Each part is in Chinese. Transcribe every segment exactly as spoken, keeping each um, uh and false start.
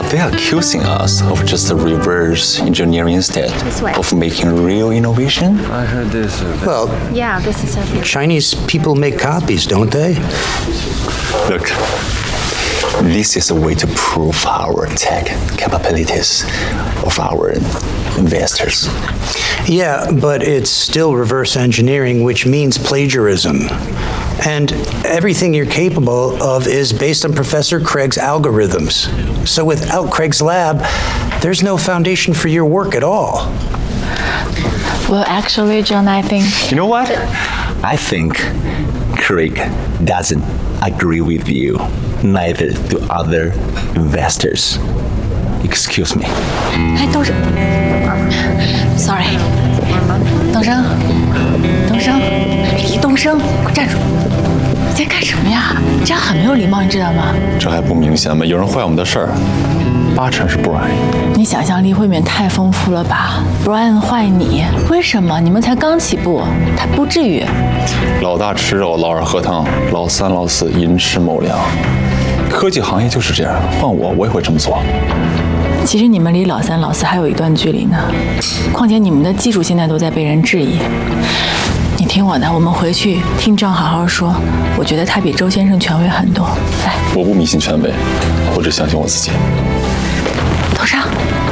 they're accusing us of just reverse engineering instead of making real innovation. I heard this. Uh, Well, Yeah, this is a Chinese people make copies, don't they? Look, this is a way to prove our tech capabilities of our investors. Yeah, but it's still reverse engineering, which means plagiarism. And everything you're capable of is based on Professor Craig's algorithms. So without Craig's lab, there's no foundation for your work at all. Well, actually, John, I think You know what? I think Craig doesn't agree with you. Neither do other investors. Excuse me. 哎，东升，sorry，东升，东升，李东升，快站住！你在干什么呀？这样很没有礼貌，你知道吗？ 这还不明显吗？有人坏我们的事儿，八成是 Brian。 你想象力未免太丰富了吧 ？Brian 坏你，为什么？你们才刚起步，他不至于。 老大吃肉，老二喝汤，老三老四寅吃卯粮。科技行业就是这样，换我我也会这么做。 其实你们离老三、老四还有一段距离呢。况且你们的技术现在都在被人质疑。你听我的，我们回去听张好好说。我觉得他比周先生权威很多。来， 我不迷信权威，我只相信我自己。 头上。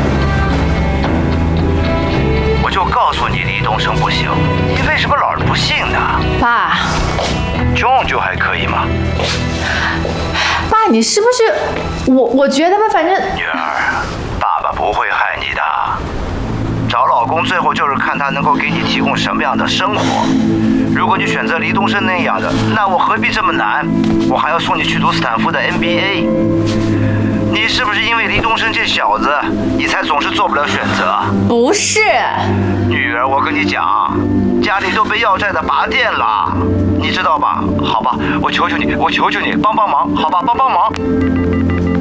我就告诉你李东升不行，你为什么老是不信呢？ 爸， 炯炯还可以吗？ 爸，你是不是？我我觉得吧，反正女儿，爸爸不会害你的。找老公最后就是看他能够给你提供什么样的生活。如果你选择李东升那样的，那我何必这么难？我还要送你去读斯坦福的 M B A。你是不是因为李东升这小子，你才总是做不了选择？ 不是。 女儿，我跟你讲，家里都被要债的拔电了，你知道吧？好吧，我求求你，我求求你，帮帮忙，好吧，帮帮忙。